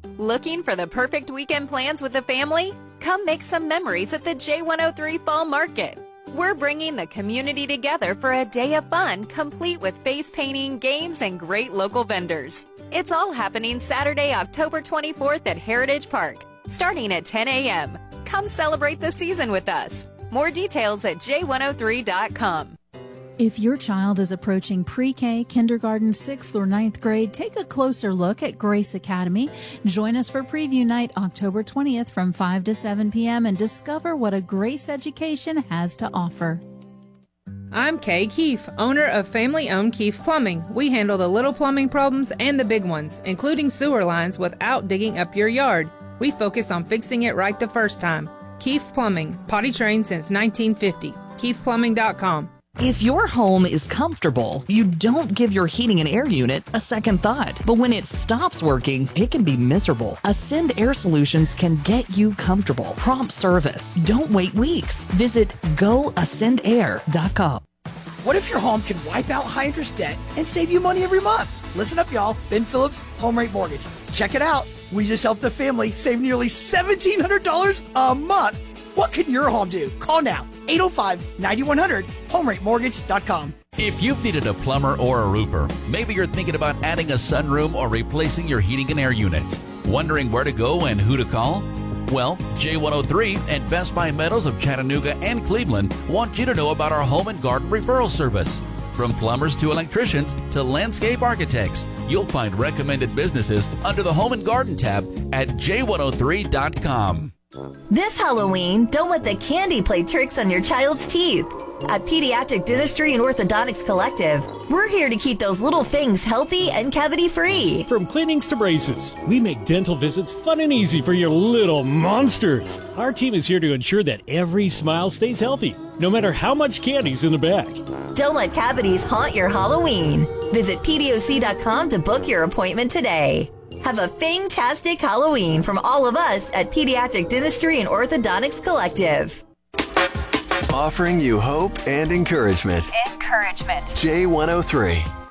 Looking for the perfect weekend plans with the family? Come make some memories at the J103 Fall Market. We're bringing the community together for a day of fun, complete with face painting, games, and great local vendors. It's all happening Saturday, October 24th at Heritage Park, starting at 10 a.m. Come celebrate the season with us. More details at j103.com. If your child is approaching pre-K, kindergarten, 6th or 9th grade, take a closer look at Grace Academy. Join us for Preview Night October 20th from 5 to 7 p.m. and discover what a Grace education has to offer. I'm Kay Keefe, owner of family-owned Keefe Plumbing. We handle the little plumbing problems and the big ones, including sewer lines, without digging up your yard. We focus on fixing it right the first time. Keefe Plumbing, potty trained since 1950. KeefePlumbing.com. If your home is comfortable, you don't give your heating and air unit a second thought. But when it stops working, it can be miserable. Ascend Air Solutions can get you comfortable. Prompt service. Don't wait weeks. Visit goascendair.com. What if your home can wipe out high-interest debt and save you money every month? Listen up, y'all. Ben Phillips, Home Rate Mortgage. Check it out. We just helped a family save nearly $1,700 a month. What can your home do? Call now. 805-9100, HomeRateMortgage.com. If you've needed a plumber or a roofer, maybe you're thinking about adding a sunroom or replacing your heating and air unit. Wondering where to go and who to call? Well, J103 and Best Buy Metals of Chattanooga and Cleveland want you to know about our home and garden referral service. From plumbers to electricians to landscape architects, you'll find recommended businesses under the Home and Garden tab at j103.com. This Halloween, don't let the candy play tricks on your child's teeth. At Pediatric Dentistry and Orthodontics Collective, we're here to keep those little things healthy and cavity-free. From cleanings to braces, we make dental visits fun and easy for your little monsters. Our team is here to ensure that every smile stays healthy, no matter how much candy's in the bag. Don't let cavities haunt your Halloween. Visit PDOC.com to book your appointment today. Have a fantastic Halloween from all of us at Pediatric Dentistry and Orthodontics Collective. Offering you hope and encouragement. J103.